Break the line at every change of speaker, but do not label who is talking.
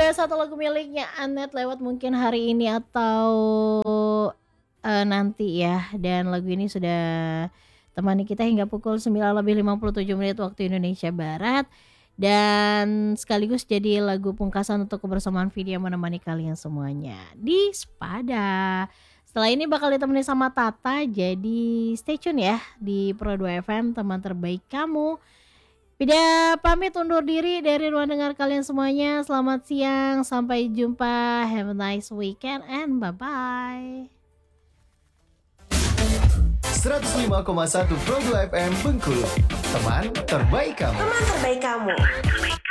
boleh satu lagu miliknya Anet lewat mungkin hari ini atau nanti ya. Dan lagu ini sudah temani kita hingga pukul 9:57 waktu Indonesia Barat. Dan sekaligus jadi lagu pungkasan untuk kebersamaan video menemani kalian semuanya di Sepada. Setelah ini bakal ditemani sama Tata, jadi stay tune ya di Pro 2 FM, teman terbaik kamu. Bida pamit undur diri dari ruang dengar kalian semuanya. Selamat siang, sampai jumpa, have a nice weekend and bye-bye.
105,1 Pro 2 FM Bengkulu, teman terbaik kamu.
Teman terbaik kamu.